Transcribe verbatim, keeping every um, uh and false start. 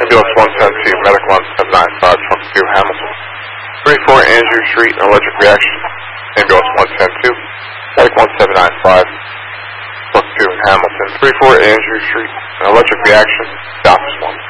Ambulance one ten two, Medic one seven nine five, Trunk two, Hamilton. thirty-four Andrew Street, an electric reaction. Ambulance one ten two, Medic one seven nine five, Trunk two, Hamilton. thirty-four Andrew Street, an electric reaction. Doctors one